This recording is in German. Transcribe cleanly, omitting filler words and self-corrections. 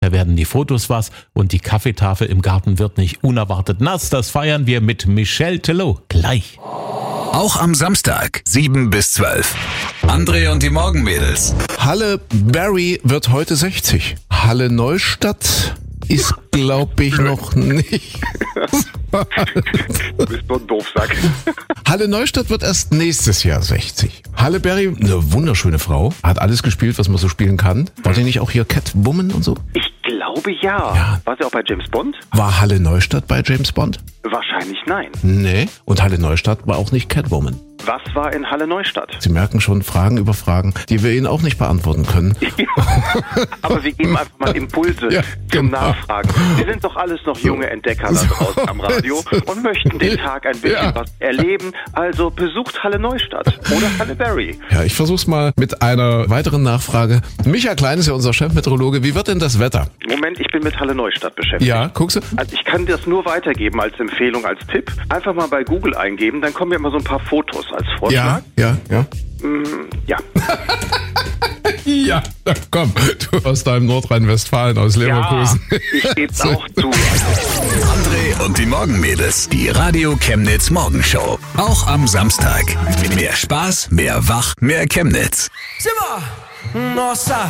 Da werden die Fotos was und die Kaffeetafel im Garten wird nicht unerwartet nass. Das feiern wir mit Michel Tello gleich. Auch am Samstag, 7 bis 12. André und die Morgenmädels. Halle Berry wird heute 60. Halle Neustadt ist, glaube ich, noch nicht. Du bist so ein Doofsack. Halle Neustadt wird erst nächstes Jahr 60. Halle Berry, eine wunderschöne Frau, hat alles gespielt, was man so spielen kann. War die nicht auch hier Catwoman und so? Ich glaube ja. War sie auch bei James Bond? War Halle Neustadt bei James Bond? Wahrscheinlich nein. Nee. Und Halle Neustadt war auch nicht Catwoman. Was war in Halle Neustadt? Sie merken schon Fragen über Fragen, die wir Ihnen auch nicht beantworten können. Aber wir geben einfach mal Impulse zum Nachfragen. Wir sind doch alles noch junge Entdecker da draußen am Radio und möchten den Tag ein bisschen was erleben. Also besucht Halle Neustadt oder Halle Berry. Ja, ich versuch's mal mit einer weiteren Nachfrage. Micha Klein ist ja unser Chefmeteorologe. Wie wird denn das Wetter? Moment, ich bin mit Halle Neustadt beschäftigt. Ja, guckst du? Also ich kann das nur weitergeben als Empfehlung, als Tipp. Einfach mal bei Google eingeben, dann kommen ja immer so ein paar Fotos als Vorschlag. Ja. Ja. Ja, na komm, du aus deinem Nordrhein-Westfalen, aus Leverkusen. Ja, ich gebe auch zu. André und die Morgenmädels. Die Radio Chemnitz Morgenshow. Auch am Samstag. Mehr Spaß, mehr Wach, mehr Chemnitz. Simmer! Nossa!